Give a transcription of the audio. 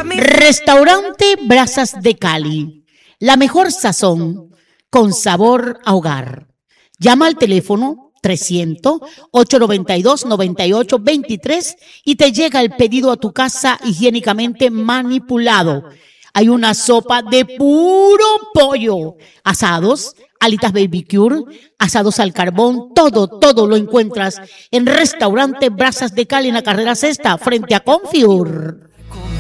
Restaurante Brasas de Cali. La mejor sazón con sabor a hogar. Llama al teléfono 300-892-9823 y te llega el pedido a tu casa higiénicamente manipulado. Hay una sopa de puro pollo, asados, alitas barbecue, asados al carbón, todo lo encuentras en Restaurante Brasas de Cali en la carrera sexta frente a Confur.